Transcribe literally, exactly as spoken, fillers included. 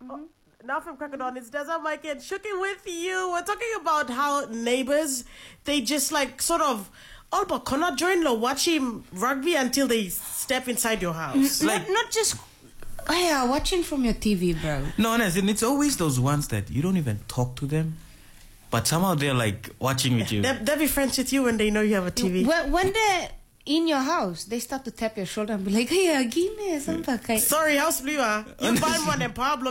Mm-hmm. Now from Crocodile, it's Desert Mike and Shuki with you. We're talking about how neighbors, they just like sort of all but cannot join the watching rugby until they step inside your house. N- like not, not just oh yeah, watching from your T V, bro. No, honestly, and it's always those ones that you don't even talk to them, but somehow they're like watching with you. They'll, they'll be friends with you when they know you have a T V. When, when they're in your house, they start to tap your shoulder and be like, hey, Guinness, I'm back. Sorry, house blue, ah. You buy one and Pablo.